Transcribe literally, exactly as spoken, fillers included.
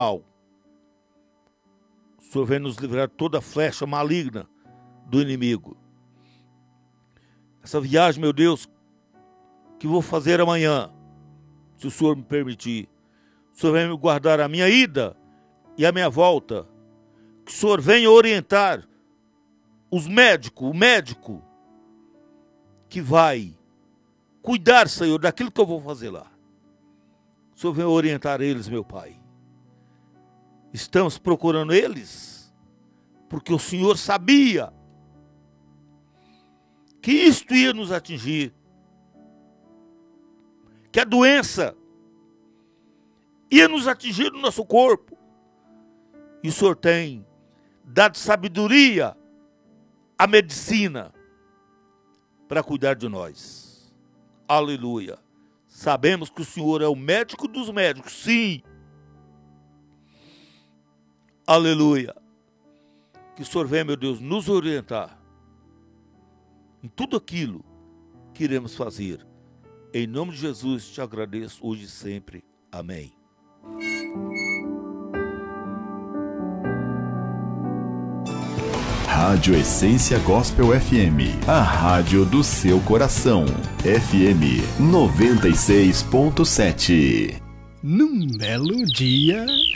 O Senhor vem nos livrar de toda flecha maligna do inimigo. Essa viagem, meu Deus, que vou fazer amanhã, se o Senhor me permitir, o Senhor vem me guardar a minha ida e a minha volta. Que o Senhor venha orientar os médicos, o médico que vai cuidar, Senhor, daquilo que eu vou fazer lá. O Senhor venha orientar eles, meu Pai. Estamos procurando eles porque o Senhor sabia que isto ia nos atingir, que a doença ia nos atingir no nosso corpo. E o Senhor tem dado sabedoria à medicina para cuidar de nós. Aleluia. Sabemos que o Senhor é o médico dos médicos, sim. Aleluia. Que o Senhor venha, meu Deus, nos orientar em tudo aquilo que iremos fazer. Em nome de Jesus, te agradeço hoje e sempre. Amém. Rádio Essência Gospel F M, a rádio do seu coração. F M noventa e seis ponto sete. Num belo dia...